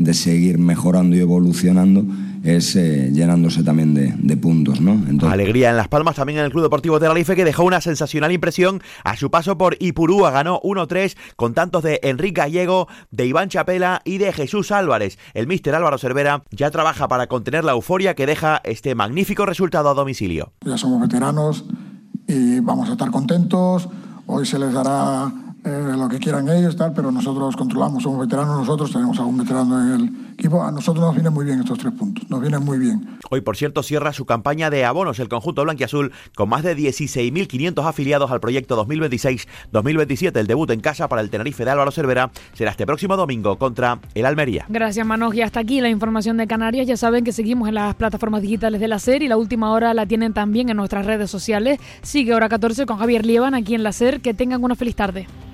de seguir mejorando y evolucionando es llenándose también de puntos, ¿no? Entonces... Alegría en Las Palmas, también en el Club Deportivo Tenerife, que dejó una sensacional impresión a su paso por Ipurúa. Ganó 1-3 con tantos de Enrique Gallego, de Iván Chapela y de Jesús Álvarez. El míster Álvaro Cervera ya trabaja para contener la euforia que deja este magnífico resultado a domicilio. Ya somos veteranos y vamos a estar contentos. Hoy se les dará lo que quieran ellos, tal, pero nosotros controlamos, somos veteranos, nosotros tenemos algún veterano en el equipo. A nosotros nos vienen muy bien estos 3 puntos, nos vienen muy bien. Hoy, por cierto, cierra su campaña de abonos el conjunto blanquiazul con más de 16.500 afiliados al proyecto 2026-2027. El debut en casa para el Tenerife de Álvaro Cervera será este próximo domingo contra el Almería. Gracias, Manoj. Y hasta aquí la información de Canarias. Ya saben que seguimos en las plataformas digitales de la SER y la última hora la tienen también en nuestras redes sociales. Sigue Hora 14 con Javier Lieban aquí en la SER. Que tengan una feliz tarde.